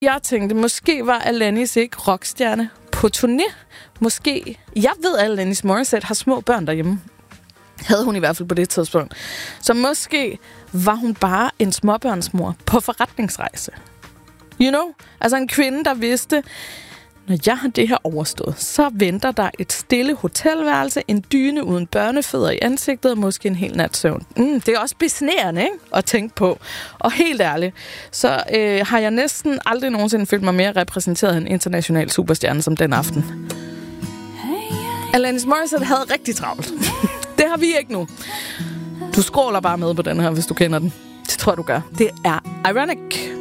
Jeg tænkte, måske var Alanis ikke rockstjerne på turné. Måske. Jeg ved, at Alanis Morissette har små børn derhjemme. Havde hun i hvert fald på det tidspunkt. Så måske var hun bare en småbørnsmor på forretningsrejse. You know? Altså en kvinde, der vidste, når jeg har det her overstået, så venter der et stille hotelværelse, en dyne uden børnefødder i ansigtet og måske en hel nat søvn. Det er også besnærende, ikke? At tænke på. Og helt ærligt, så har jeg næsten aldrig nogensinde følt mig mere repræsenteret af en international superstjerne som den aften. Alanis Morissette havde rigtig travlt. Det har vi ikke nu. Du scroller bare med på den her, hvis du kender den. Det tror jeg, du gør. Det er Ironic.